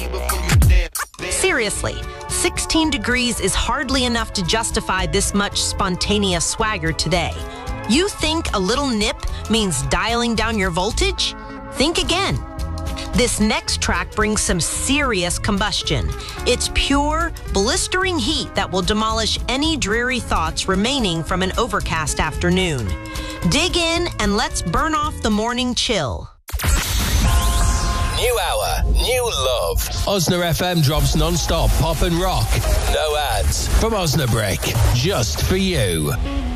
Seriously, 16 degrees is hardly enough to justify this much spontaneous swagger today. You think a little nip means dialing down your voltage? Think again. This next track brings some serious combustion. It's pure, blistering heat that will demolish any dreary thoughts remaining from an overcast afternoon. Dig in and let's burn off the morning chill. New hour, new love. Osna FM drops non-stop pop and rock. No ads from Osnabrick, just for you.